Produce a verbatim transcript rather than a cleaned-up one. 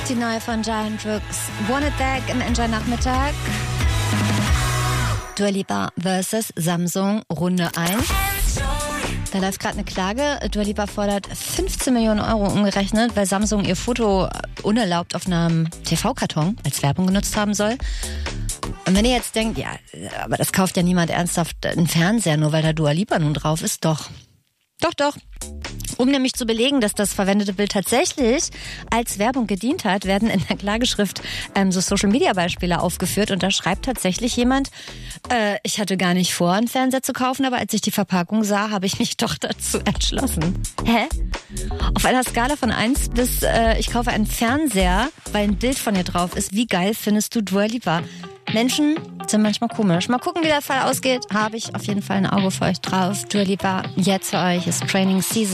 Die neue von Giant Rooks. Want It Back im Enjoy Nachmittag. Dua Lipa versus Samsung, Runde eins. Da läuft gerade eine Klage. Dua Lipa fordert fünfzehn Millionen Euro umgerechnet, weil Samsung ihr Foto unerlaubt auf einem T V-Karton als Werbung genutzt haben soll. Und wenn ihr jetzt denkt, ja, aber das kauft ja niemand ernsthaft einen Fernseher, nur weil da Dua Lipa nun drauf ist, doch. Doch, doch. Um nämlich zu belegen, dass das verwendete Bild tatsächlich als Werbung gedient hat, werden in der Klageschrift ähm, so Social-Media-Beispiele aufgeführt. Und da schreibt tatsächlich jemand, äh, ich hatte gar nicht vor, einen Fernseher zu kaufen, aber als ich die Verpackung sah, habe ich mich doch dazu entschlossen. Hä? Auf einer Skala von eins bis äh, ich kaufe einen Fernseher, weil ein Bild von dir drauf ist. Wie geil findest du Dua Lipa? Menschen sind manchmal komisch. Mal gucken, wie der Fall ausgeht. Habe ich auf jeden Fall ein Auge für euch drauf. Dua Lipa, jetzt für euch ist Training Season.